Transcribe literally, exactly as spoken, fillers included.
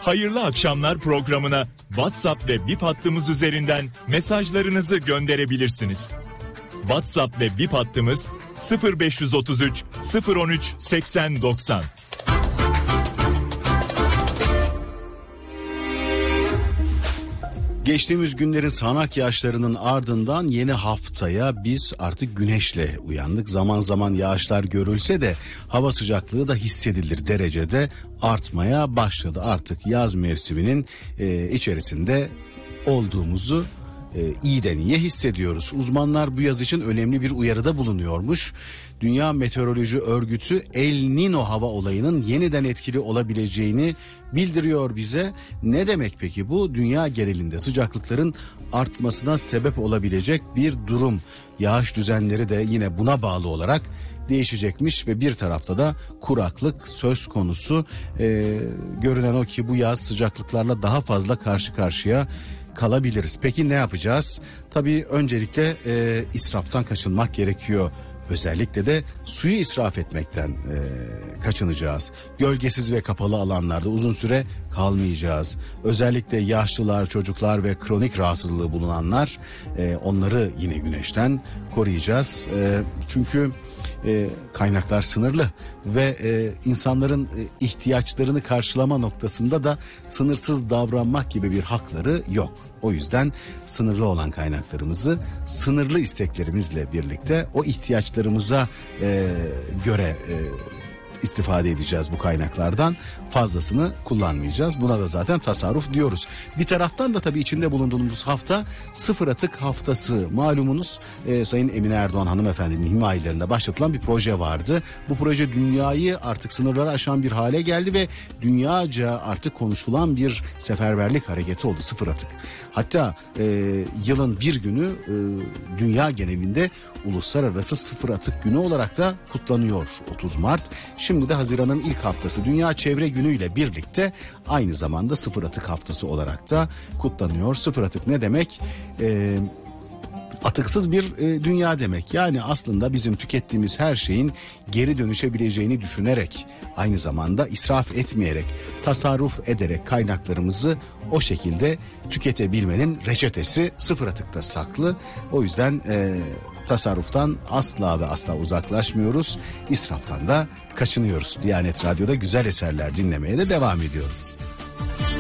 Hayırlı Akşamlar programına WhatsApp ve Bip hattımız üzerinden mesajlarınızı gönderebilirsiniz. WhatsApp ve Bip hattımız sıfır beş otuz üç sıfır on üç seksen doksan. Geçtiğimiz günlerin sağanak yağışlarının ardından yeni haftaya biz artık güneşle uyandık. Zaman zaman yağışlar görülse de hava sıcaklığı da hissedilir derecede artmaya başladı. Artık yaz mevsiminin e, içerisinde olduğumuzu e, iyiden iyiye hissediyoruz. Uzmanlar bu yaz için önemli bir uyarıda bulunuyormuş. Dünya Meteoroloji Örgütü El Niño hava olayının yeniden etkili olabileceğini bildiriyor bize. Ne demek peki bu? Dünya genelinde sıcaklıkların artmasına sebep olabilecek bir durum. Yağış düzenleri de yine buna bağlı olarak değişecekmiş ve bir tarafta da kuraklık söz konusu. Ee, görünen o ki bu yaz sıcaklıklarla daha fazla karşı karşıya kalabiliriz. Peki ne yapacağız? Tabii öncelikle e, israftan kaçınmak gerekiyor. Özellikle de suyu israf etmekten e, kaçınacağız. Gölgesiz ve kapalı alanlarda uzun süre kalmayacağız. Özellikle yaşlılar, çocuklar ve kronik rahatsızlığı bulunanlar, e, onları yine güneşten koruyacağız. E, çünkü e, kaynaklar sınırlı ve e, insanların e, ihtiyaçlarını karşılama noktasında da sınırsız davranmak gibi bir hakları yok. O yüzden sınırlı olan kaynaklarımızı sınırlı isteklerimizle birlikte o ihtiyaçlarımıza e, göre e, istifade edeceğiz bu kaynaklardan. Fazlasını kullanmayacağız. Buna da zaten tasarruf diyoruz. Bir taraftan da tabii içinde bulunduğumuz hafta sıfır atık haftası. Malumunuz e, Sayın Emine Erdoğan hanımefendinin himayelerinde başlatılan bir proje vardı. Bu proje dünyayı artık sınırları aşan bir hale geldi ve dünyaca artık konuşulan bir seferberlik hareketi oldu, sıfır atık. Hatta e, yılın bir günü e, dünya genelinde Uluslararası Sıfır Atık Günü olarak da kutlanıyor otuz Mart. Şimdi de Haziran'ın ilk haftası Dünya Çevre Günü ile birlikte aynı zamanda Sıfır Atık Haftası olarak da kutlanıyor. Sıfır atık ne demek? Ee, atıksız bir e, dünya demek. Yani aslında bizim tükettiğimiz her şeyin geri dönüşebileceğini düşünerek, aynı zamanda israf etmeyerek, tasarruf ederek kaynaklarımızı o şekilde tüketebilmenin reçetesi sıfır atıkta saklı. O yüzden e, tasarruftan asla ve asla uzaklaşmıyoruz. İsraftan da kaçınıyoruz. Diyanet Radyo'da güzel eserler dinlemeye de devam ediyoruz.